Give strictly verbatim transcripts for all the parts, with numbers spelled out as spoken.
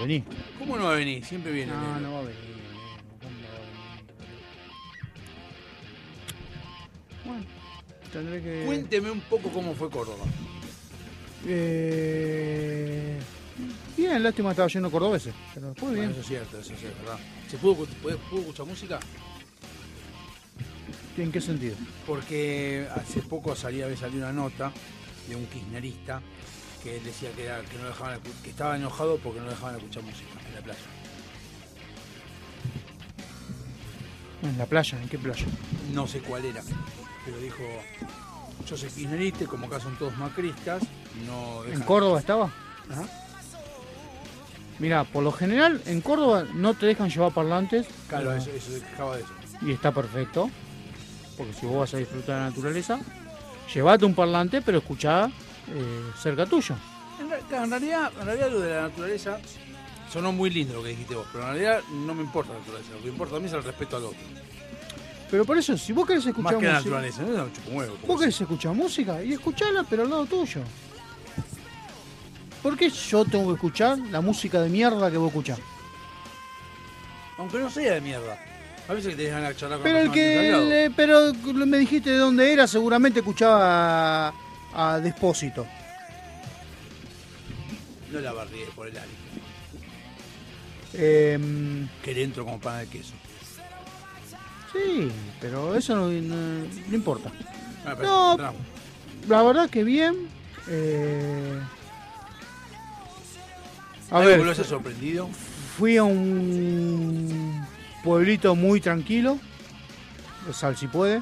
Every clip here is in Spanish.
venir. ¿Cómo no va a venir? Siempre viene. No, negro. no va a venir. ¿Cómo no va a venir? Bueno, tendré que... Cuénteme un poco cómo fue Córdoba. Eh... Bien, lástima estaba lleno de cordobeses, pero fue bien. Bueno, eso es cierto, eso es cierto, ¿verdad? ¿Se pudo, pudo, pudo escuchar música? ¿En qué sentido? Porque hace poco salía, había salido una nota de un kirchnerista que él decía que, era, que, no dejaban, que estaba enojado porque no dejaban escuchar música en la playa. ¿En la playa? ¿En qué playa? No sé cuál era, pero dijo, yo soy kirchnerista y como acá son todos macristas, no dejan... ¿En Córdoba estaba? Ajá. Mira, por lo general en Córdoba no te dejan llevar parlantes. Claro, pero... eso, eso se quejaba de eso. Y está perfecto, porque si vos vas a disfrutar de la naturaleza, llevate un parlante, pero escuchá eh, cerca tuyo. En, re- en, realidad, en realidad lo de la naturaleza sonó muy lindo lo que dijiste vos, pero en realidad no me importa la naturaleza, lo que importa a mí es el respeto al otro. Pero por eso, si vos querés escuchar Más que la música, naturaleza, no es un chupomuevo. vos querés escuchar música y escuchala, pero al lado tuyo. ¿Por qué yo tengo que escuchar la música de mierda que vos escuchás? Aunque no sea de mierda. A veces que te dejan a charlar con Pero el la persona que, al lado. le- pero me dijiste de dónde era, seguramente escuchaba a, a Despósito. No la barrié por el área. Eh, Que le entro como pan de queso. sí, pero eso no, no- no importa. Ah, pero No. entramos. La verdad que bien. Eh, a ¿Algo ver, que lo haya sorprendido? fui a un pueblito muy tranquilo, Sal si puede,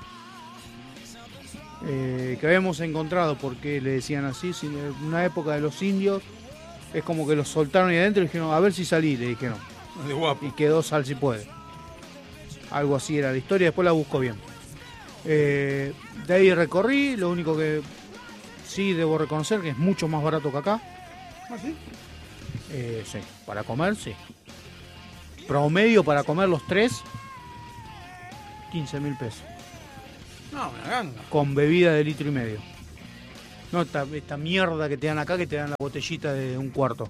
eh, que habíamos encontrado, porque le decían así, si en una época de los indios, es como que los soltaron ahí adentro y dijeron, a ver si salí, le dijeron, De guapo. y quedó Sal si puede. Algo así era la historia, después la busco bien. Eh, de ahí recorrí, lo único que sí debo reconocer que es mucho más barato que acá. ¿Ah, sí? Eh, sí, para comer, sí. Promedio para comer los tres, quince mil pesos. No, una ganga. Con bebida de litro y medio. No, esta, esta mierda que te dan acá, que te dan la botellita de un cuarto.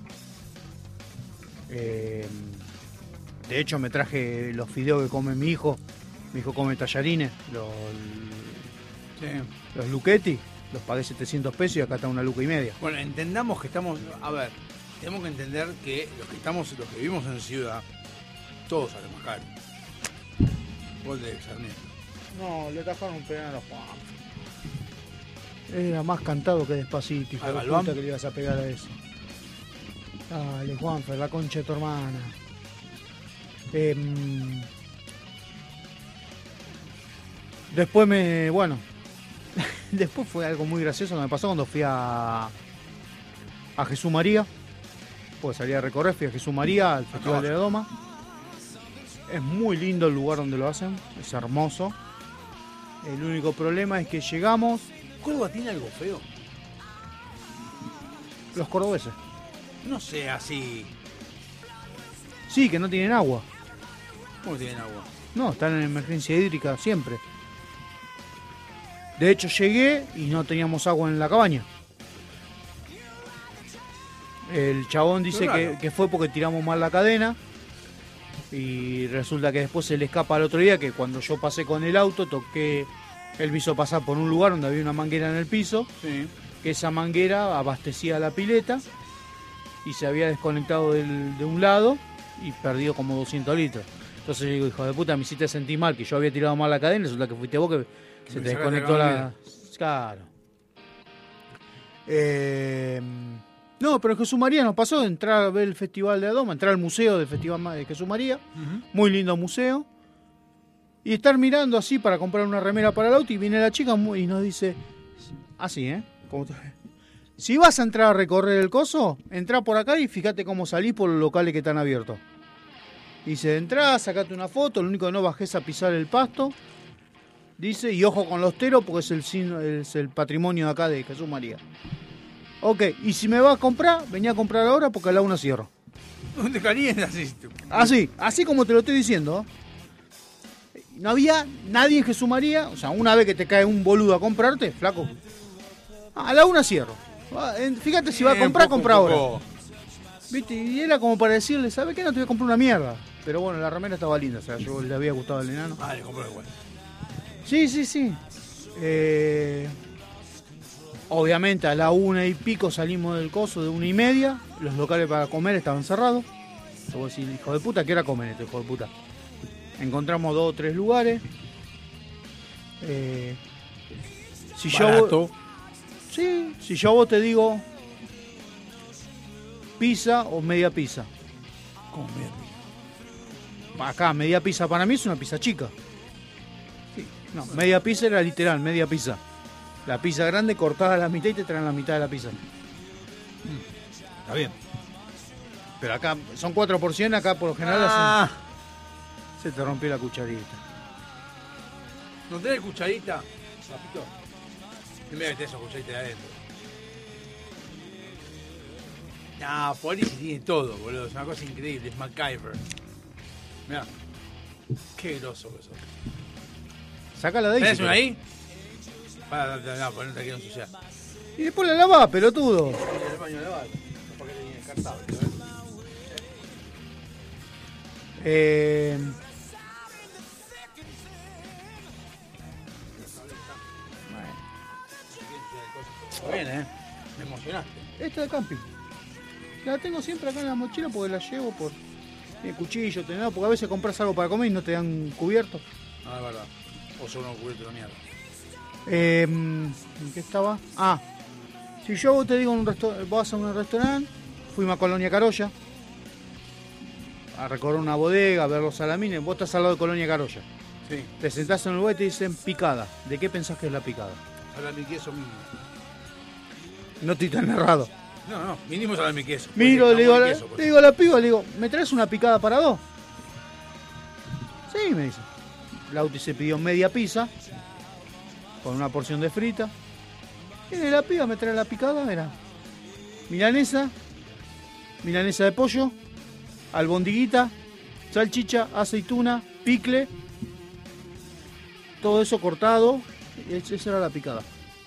Eh, de hecho, me traje los fideos que come mi hijo. Mi hijo come tallarines, los, Sí. los Luchetti. Los pagué setecientos pesos y acá está una luca y media. Bueno, entendamos que estamos... A ver, tenemos que entender que los que estamos, los que vivimos en ciudad, todos salen más caro. Gol de Sarmiento. No, le tajaron un penal a Juan. Era más cantado que Despacito, hijo ¿Al de Galván? puta, que le ibas a pegar a eso. Dale, Juanfer, la concha de tu hermana. Em, después me... Bueno. Después fue algo muy gracioso que me pasó cuando fui a... A Jesús María. Pues salí a recorrer, fui a Jesús María, al Festival de la Doma. Es muy lindo el lugar donde lo hacen, es hermoso. El único problema es que llegamos, ¿Córdoba tiene algo feo? los cordobeses. No sé, así... Sí, que no tienen agua. ¿Cómo tienen agua? No, están en emergencia hídrica siempre. De hecho, llegué y no teníamos agua en la cabaña. El chabón dice Qué raro. que, que fue porque tiramos mal la cadena. Y resulta que después se le escapa al otro día que cuando yo pasé con el auto, toqué... Él me hizo pasar por un lugar donde había una manguera en el piso. Sí. Que esa manguera abastecía la pileta y se había desconectado del- de un lado y perdió como doscientos litros. Entonces yo digo, hijo de puta, me hiciste sentir mal, que yo había tirado mal la cadena, resulta que fuiste vos que se me te sacaste desconectó la la... Claro. Eh, No, pero en Jesús María nos pasó de entrar a ver el Festival de Adoma, entrar al museo del Festival de Jesús María, Uh-huh. muy lindo museo, y estar mirando así para comprar una remera para el auto y viene la chica muy- y nos dice, así, ¿eh? Como te- si vas a entrar a recorrer el coso, entrá por acá y fíjate cómo salís por los locales que están abiertos. Dice, entrá, sacate una foto, lo único que no bajés a pisar el pasto. Dice, y ojo con los teros porque es el, signo- es el patrimonio de acá de Jesús María. Ok, y si me vas a comprar, vení a comprar ahora porque a la una cierro. ¿Dónde calientas así? Así, así como te lo estoy diciendo. No había nadie en Jesús María, o sea, una vez que te cae un boludo a comprarte, flaco. A la una cierro. Va, en- Fíjate si va a Eh, comprar, un poco, compra un ahora. poco. ¿Viste? Y era como para decirle, ¿sabes qué? No te voy a comprar una mierda. Pero bueno, la remera estaba linda, o sea, yo le había gustado al enano. Ah, le compró igual. Sí, sí, sí. Eh, obviamente a la una y pico salimos del coso, de una y media. Los locales para comer estaban cerrados. Te voy a decir, hijo de puta, ¿qué hora comen este hijo de puta? Encontramos dos o tres lugares. Eh, si Barato. yo sí, si yo a vos te digo pizza o media pizza. ¿Cómo media pizza? Acá, media pizza para mí es una pizza chica. Sí, no, media pizza era literal, media pizza. La pizza grande cortada a la mitad y te traen la mitad de la pizza. Está bien. Pero acá son cuatro porciones, acá por lo general Ah, hacen- se te rompió la cucharita. ¿no tenés cucharita? Papito. No me metés esa cucharita de adentro. No, Police tiene todo, boludo. Es una cosa increíble. Es MacGyver. Mirá. Qué groso que sos. Sácala de ahí. ¿Tenés si una querés. ahí? Para, no, no, pues no te quiero ensuciar. Y después la lavás, pelotudo. En el baño de lavar. Porque tenía descartable, ¿ves? Eh, Está bien, ¿eh? Me emocionaste. esta de camping. La tengo siempre acá en la mochila porque la llevo por el cuchillo, tenedor, porque a veces compras algo para comer y no te dan cubierto. No, es verdad. O son unos cubiertos de mierda. Eh, ¿En qué estaba? Ah, si yo vos te digo en un restaurante, vas a un restaurante, fuimos a Colonia Carolla a recorrer una bodega, a ver los salamines, vos estás al lado de Colonia Carolla. Sí. Te sentás en el lugar y te dicen picada. ¿De qué pensás que es la picada? Salami queso mínimo. No estoy tan errado. No, no, mínimo salami queso. Miro, Porque le digo, a jamón y la, queso, pues. le digo a la piba, le digo, ¿me traes una picada para dos? Sí, me dice. Lauti se pidió media pizza con una porción de frita. Y la piba me trae la picada, era milanesa, milanesa de pollo, albondiguita, salchicha, aceituna, picle, todo eso cortado. Y esa era la picada.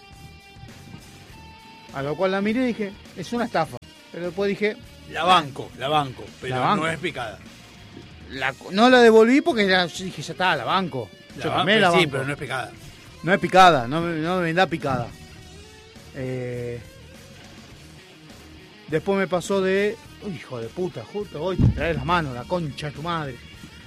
A lo cual la miré y dije, es una estafa. Pero después dije, La banco, la banco, pero La banco. no es picada. la- no la devolví porque ya, dije, ya está, la banco. La Yo banco, también la sí, banco. pero no es picada. No es picada, no, me- no me vendá picada. Eh, después me pasó de... Uy, hijo de puta, justo hoy te traes la mano, la concha de tu madre.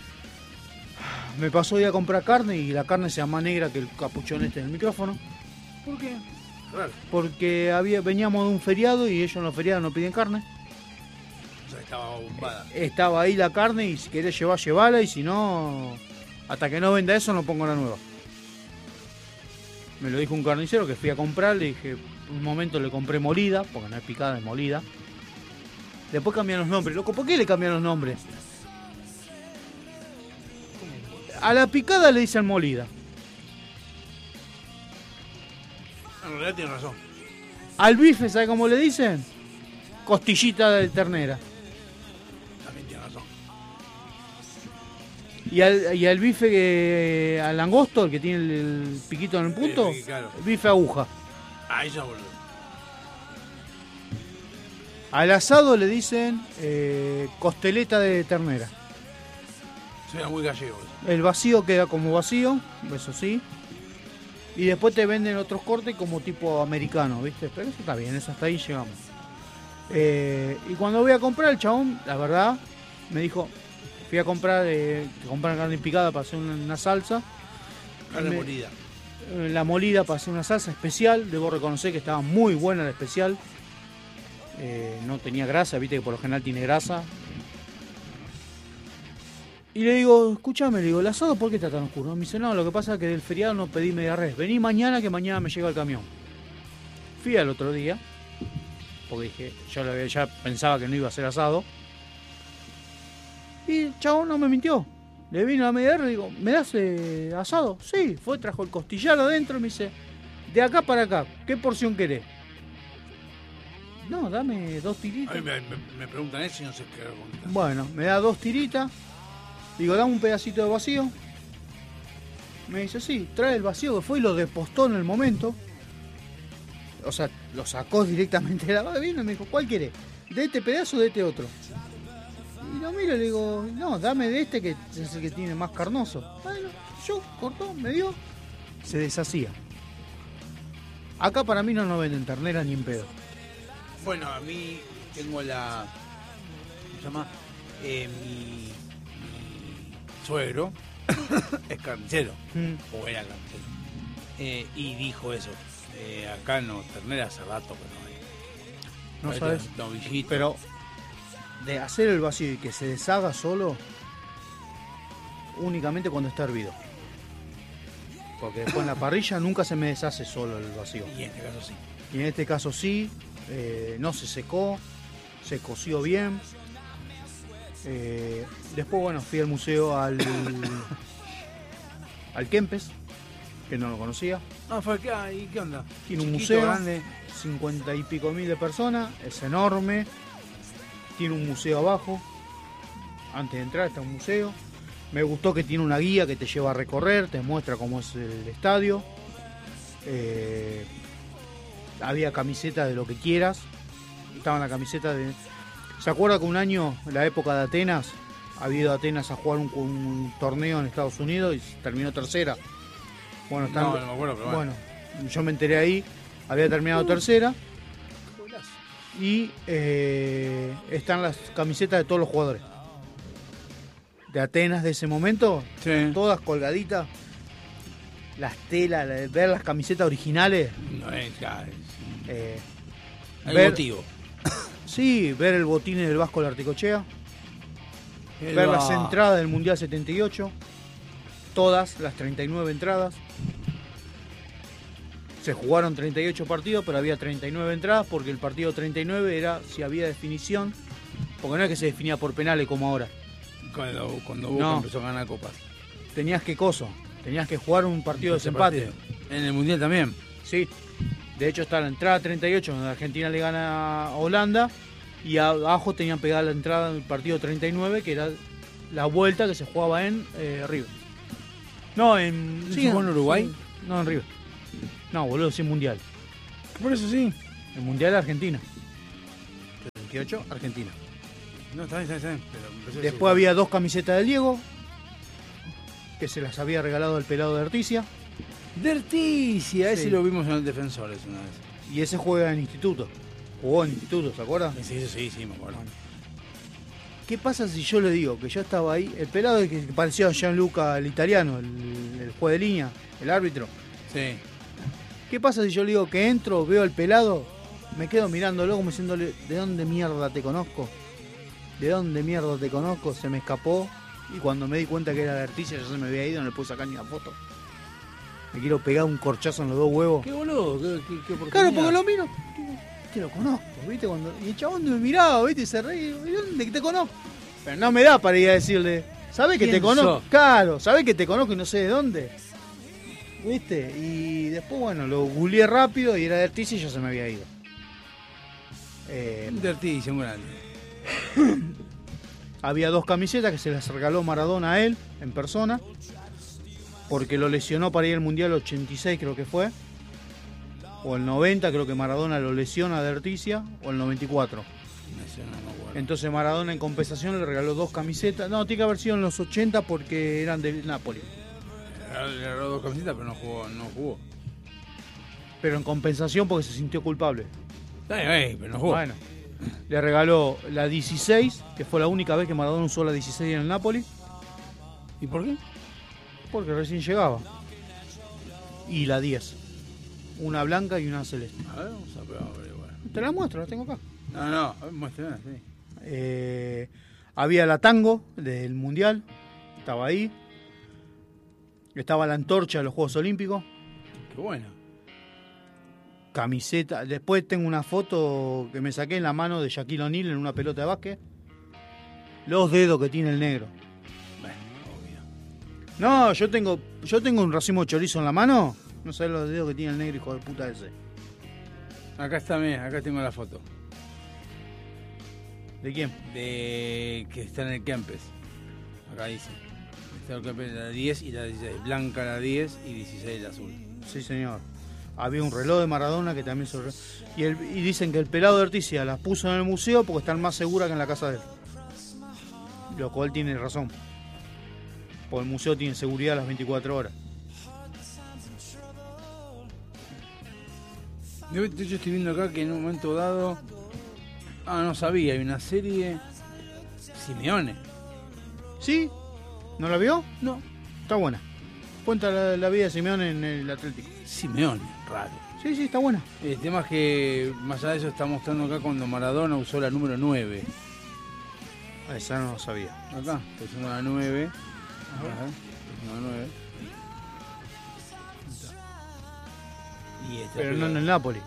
Me pasó de ir a comprar carne y la carne se llama negra que el capuchón este del micrófono. ¿Por qué? Claro. Porque había, veníamos de un feriado y ellos en los feriados no piden carne. O sea, estaba bombada. Estaba ahí la carne y si querés llevar, llevala y si no, hasta que no venda eso no pongo la nueva. Me lo dijo un carnicero que fui a comprar, le dije, un momento le compré molida, porque no es picada, es molida. Después cambian los nombres. Loco, ¿por qué le cambian los nombres? A la picada le dicen molida. En realidad tiene razón. Al bife, ¿sabe cómo le dicen? Costillita de ternera. También tiene razón. Y al, y al bife, que, al langosto, el que tiene el, el piquito en el punto, Sí, claro. bife aguja. Ah, eso boludo. Al asado le dicen eh, costeleta de ternera. Suena muy gallego eso. El vacío queda como vacío, eso sí. Y después te venden otros cortes como tipo americano, ¿viste? Pero eso está bien, eso hasta ahí llegamos. Eh, y cuando voy a comprar, el chabón, la verdad, me dijo, fui a comprar, eh, comprar carne picada para hacer una, una salsa. Carne Me- molida. Eh, La molida para hacer una salsa especial. Debo reconocer que estaba muy buena la especial. Eh, no tenía grasa, viste que por lo general tiene grasa. Y le digo, escúchame, le digo, ¿el asado por qué está tan oscuro? Me dice, no, lo que pasa es que del feriado no pedí media res. Vení mañana que mañana me llega el camión. Fui al otro día, porque dije, yo lo había- ya pensaba que no iba a ser asado. Y el chabón no me mintió. Le vino a media res y digo, ¿me das eh, asado? Sí, fue, trajo el costillar adentro y me dice, de acá para acá, ¿qué porción querés? No, dame dos A tiritas. mí me, me- me preguntan eso y no sé qué contestar. Bueno, me da dos tiritas. Digo, dame un pedacito de vacío. Me dice, sí, trae el vacío, que fue y lo despostó en el momento. O sea, lo sacó directamente de la vino y me dijo, ¿cuál querés? ¿De este pedazo o de este otro? Y lo miro y le digo, no, dame de este que es el que tiene más carnoso. Bueno, yo cortó, me dio, se deshacía. Acá para mí no nos venden ternera ni en pedo. Bueno, a mí tengo la... ¿Cómo se llama? Eh, mi, mi suegro es carnicero, Mm. o era carnicero. Eh, y dijo eso. Eh, acá no, ternera hace rato que no hay. No Ahí sabes. tenés novillito. Pero de hacer el vacío y que se deshaga solo, únicamente cuando está hervido. Porque después en la parrilla nunca se me deshace solo el vacío. Y en este caso sí. Y en este caso sí, eh, no se secó, se coció bien. Eh, después, bueno, fui al museo al, al Kempes, que no lo conocía. Ah, fue acá, ¿y qué onda? Tiene un Chiquito, museo, grande. cincuenta y pico mil de personas, es enorme. Tiene un museo abajo. Antes de entrar está un museo. Me gustó que tiene una guía que te lleva a recorrer, te muestra cómo es el estadio. Eh, había camisetas de lo que quieras. Estaban las camisetas de... ¿Se acuerda que un año, en la época de Atenas, había ido a Atenas a jugar un, un torneo en Estados Unidos y terminó tercera? Bueno, están, No, no me acuerdo, pero bueno. bueno, yo me enteré ahí, había terminado tercera y eh, están las camisetas de todos los jugadores de Atenas de ese momento, Sí. todas colgaditas, las telas, la- ver las camisetas originales, No es, ya, es- eh, hay ver- motivo. sí, ver el botín del Vasco Larticochea, El ver va- las entradas del Mundial setenta y ocho, todas las treinta y nueve entradas. Se jugaron treinta y ocho partidos, pero había treinta y nueve entradas porque el partido treinta y nueve era si había definición, porque no es que se definía por penales como ahora. Cuando, cuando Boca No. empezó a ganar copas. Tenías que coso, tenías que jugar un partido de Ese desempate. partido. En el Mundial también. Sí, de hecho está la entrada treinta y ocho donde Argentina le gana a Holanda y abajo tenían pegada la entrada del partido treinta y nueve que era la vuelta que se jugaba en eh, River. No, en... ¿No se jugó en Uruguay? sí, no, en River. No, boludo, sí, Mundial. Por eso sí. El Mundial de Argentina. setenta y ocho, Argentina. No, está bien, está bien. Pero empecé a Después decir- había dos camisetas de Diego, que se las había regalado el pelado de Articia, Derticia, ese Sí. lo vimos en el Defensores una vez. y ese juega en instituto. Jugó en instituto, ¿se acuerda? Sí, sí, sí, sí, me acuerdo. ¿Qué pasa si yo le digo que yo estaba ahí? El pelado es que parecía a Gianluca, el italiano, el, el juez de línea, el árbitro. Sí. ¿Qué pasa si yo le digo que entro, veo al pelado, me quedo mirándolo como diciéndole, ¿de dónde mierda te conozco? ¿De dónde mierda te conozco? Se me escapó y cuando me di cuenta que era de Articia ya se me había ido, no le pude sacar ni una foto. Me quiero pegar un corchazo en los dos huevos. Qué boludo, qué, qué, qué oportunidad. Claro, porque lo miro. digo, Te lo conozco, ¿viste? Cuando... Y el chabón me miraba, ¿viste? Y se reía. ¿Y dónde te conozco? Pero no me da para ir a decirle, ¿sabés que te ¿Quién conozco? sos? Claro, ¿sabés que te conozco y no sé de dónde? ¿Viste? Y después, bueno, lo googleé rápido y era de Articia y ya se me había ido. Eh, Derticia, un grande. había dos camisetas que se las regaló Maradona a él, en persona, porque lo lesionó para ir al Mundial ochenta y seis, creo que fue. O el noventa, creo que Maradona lo lesiona de Articia, o el noventa y cuatro. Ese no me acuerdo. Entonces Maradona en compensación le regaló dos camisetas. No, tiene que haber sido en los ochenta porque eran de Napoli. Le agarró dos camisetas, pero no jugó. No jugó. Pero en compensación porque se sintió culpable. Está bien, eh, pero no jugó. Bueno, le regaló la dieciséis, que fue la única vez que Maradona usó la dieciséis en el Napoli, ¿Y por qué? porque recién llegaba. Y la diez. Una blanca y una celeste. A ver, vamos a averiguar. Te la muestro, la tengo acá. No, no, a ver, muéstrala, sí. Eh, había la tango del Mundial, estaba ahí. Estaba la antorcha de los Juegos Olímpicos. Qué bueno. Camiseta. Después tengo una foto que me saqué en la mano de Shaquille O'Neal en una pelota de básquet. Los dedos que tiene el negro. Bueno, obvio. No, yo tengo yo tengo un racimo de chorizo en la mano. No sabés los dedos que tiene el negro, hijo de puta ese. Acá está, mira, acá tengo la foto. ¿De quién? De que está en el Kempes. Acá dice. Está en el Kempes la diez y la dieciséis. Blanca la diez y dieciséis la azul. Sí, señor. Había un reloj de Maradona que también se... Y, el, y dicen que el pelado de Orticia las puso en el museo porque están más seguras que en la casa de él. Lo cual tiene razón. Porque el museo tiene seguridad las veinticuatro horas. Yo, yo estoy viendo acá que en un momento dado... Ah, no sabía, hay una serie... Simeone. ¿Sí? ¿No la vio? No. Está buena. Cuenta la, la vida de Simeone en el Atlético. Simeone, raro. Sí, sí, está buena. El tema es que, más allá de eso, está mostrando acá cuando Maradona usó la número nueve. Esa no lo sabía. Acá, está usando la nueve. Ajá. La nueve. Y esta Pero no en el Napoli.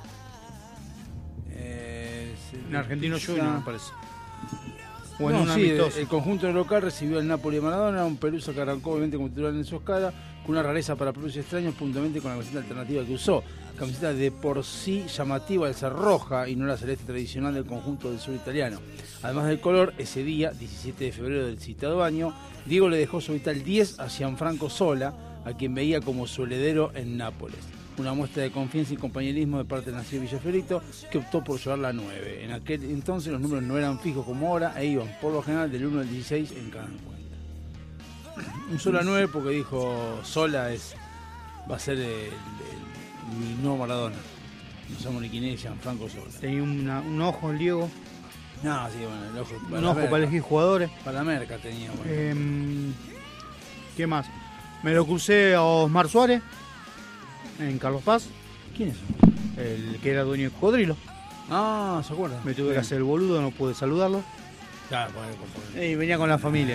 Eh, En Argentino Junior, me parece. O en no, un sí, amistoso. el conjunto local recibió al Napoli de Maradona, un Pelusa que arrancó obviamente como titular en su escala, con una rareza para propios extraños, puntualmente con la camiseta alternativa que usó. Camiseta de por sí llamativa al ser roja y no la celeste tradicional del conjunto del sur italiano. Además del color, ese día, diecisiete de febrero del citado año, Diego le dejó su vital diez a Gianfranco Sola, a quien veía como su heredero en Nápoles. Una muestra de confianza y compañerismo de parte del nacido Villafiorito, que optó por llevar la nueve. En aquel entonces los números no eran fijos como ahora e iban por lo general del uno al dieciséis en cada encuentro. Usó la nueve porque dijo Sola es va a ser el, el, mi nuevo Maradona. No sabemos ni quién es Gianfranco Sola. Tenía una, un ojo el Diego. No, sí, bueno, el ojo Un ojo para elegir jugadores. Para la merca tenía, bueno. Eh, ¿Qué más? Me lo crucé a Osmar Suárez en Carlos Paz. ¿Quién es? El que era dueño de Cocodrilo. Ah, ¿se acuerda? Me tuve que hacer el boludo, no pude saludarlo. Claro, por ahí, por favor. Y venía con la familia.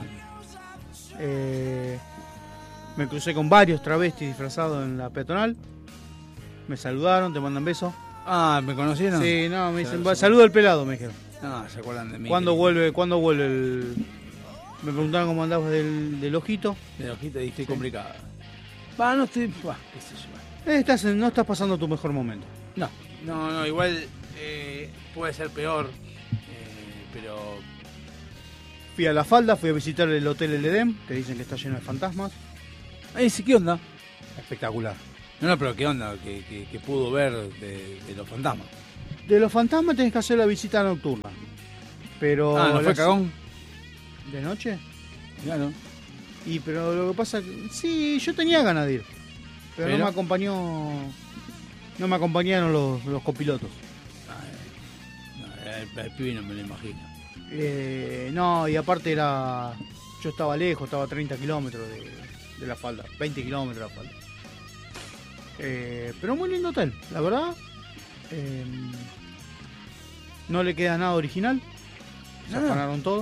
Eh, me crucé con varios travestis disfrazados en la peatonal. Me saludaron, te mandan besos. Ah, ¿me conocieron? Sí, no, me dicen, Claro, sí. saludo al pelado, me dijeron. No, se acuerdan de mí. ¿Cuándo vuelve, ¿cuándo vuelve el...? Me preguntaron cómo andabas del, del ojito. De hojita y estoy complicada. Va, no estoy. Va, qué sé yo. Eh, estás, no estás pasando tu mejor momento. No, no, no, igual eh, puede ser peor. Eh, pero. Fui a La Falda, fui a visitar el Hotel El Edén, que dicen que está lleno de fantasmas. Ay, sí, ¿qué onda? Espectacular. No, no, pero ¿qué onda? Que, que, que pudo ver de, de los fantasmas. De los fantasmas tenés que hacer la visita nocturna. Pero... Ah, ¿no fue las- cagón? ¿De noche? Claro. Y pero lo que pasa que... Sí, yo tenía ganas de ir. Pero, ¿Pero? no me acompañó... No me acompañaron los, los copilotos. No, el, el pibe no me lo imagino. Eh, no, y aparte era... Yo estaba lejos, estaba a treinta kilómetros de, de La Falda. veinte kilómetros de La Falda. Eh, pero muy lindo hotel, la verdad. Eh, no le queda nada original. Se Nada. afanaron todo.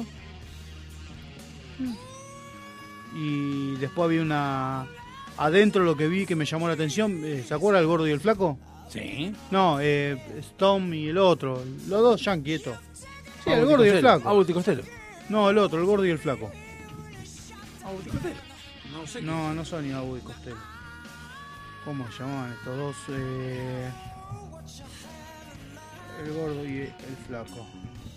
Y después había una... Adentro lo que vi que me llamó la atención, eh, ¿se acuerda el gordo y el flaco? Sí. No, eh, Storm y el otro, los dos yanqui estos. Sí, el Agustín gordo y el Costello. flaco. Agustín Costello. No, el otro, el gordo y el flaco. Agustín Costello. No sé. No, no son ni Abu y Costello. ¿Cómo se llamaban estos dos? Eh, el gordo y el flaco.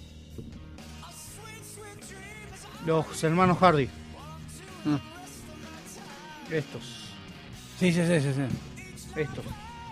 Los hermanos Hardy. Ah. Estos. Sí, sí, sí, sí, sí. Estos.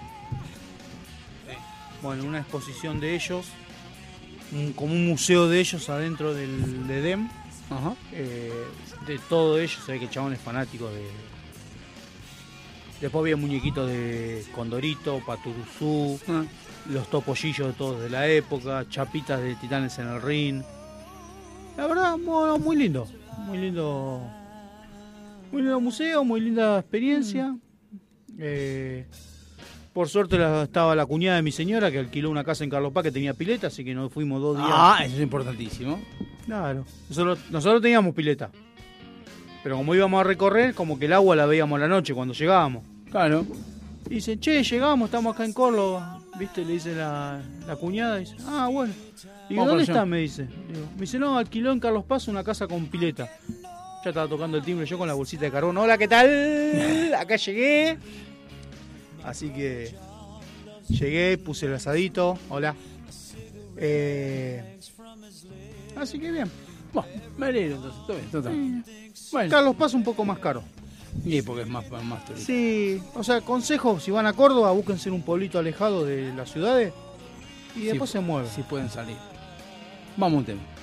Bueno, una exposición de ellos, un- como un museo de ellos adentro del de Edén. Ajá. Eh, de todo ello, se ve que el chabón es fanático de... Después había muñequitos de Condorito, Paturuzú, Ah. los topollillos de todos de la época, chapitas de Titanes en el ring. La verdad, muy, muy lindo, muy lindo, muy lindo museo, muy linda experiencia. Eh, por suerte la- estaba la cuñada de mi señora que alquiló una casa en Carlos Paz que tenía pileta, así que nos fuimos dos días. Ah, eso es importantísimo. Claro, nosotros, nosotros teníamos pileta, pero como íbamos a recorrer, como que el agua la veíamos a la noche cuando llegábamos. Claro. Y dicen, che, llegamos, estamos acá en Córdoba, ¿viste? Le dice la, la cuñada, dice, ah, bueno. Digo, Vamos ¿dónde para allá. está? Me dice. Digo, me dice, no, alquiló en Carlos Paz una casa con pileta. Ya estaba tocando el timbre yo con la bolsita de carbón. Hola, ¿qué tal? Acá llegué. Así que llegué, puse el asadito. Hola. Eh, así que bien. Bueno, me alegro entonces. Todo bien, todo bien. Sí. Bueno. Carlos Paz un poco más caro. Sí, porque es más, más turístico. Sí, o sea, consejo, si van a Córdoba, búsquense en un pueblito alejado de las ciudades y después Sí, se mueven. Si pueden salir. Vamos a un tema.